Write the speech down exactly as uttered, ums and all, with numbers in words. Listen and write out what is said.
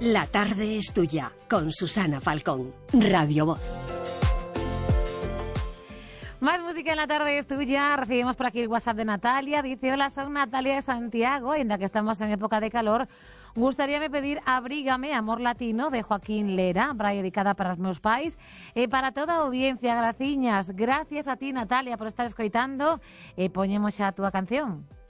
La tarde es tuya, con Susana Falcón, Radio Voz. Más música en la tarde es tuya. Recibimos por aquí el WhatsApp de Natalia. Dice: hola, soy Natalia de Santiago, en la que estamos en época de calor. Gustaríame pedir Abrígame, Amor Latino, de Joaquín Lera, para dedicada para os meus pais, e para toda a audiencia. Graciñas. Gracias a ti, Natalia, por estar escoitando. E poñemos xa a túa canción.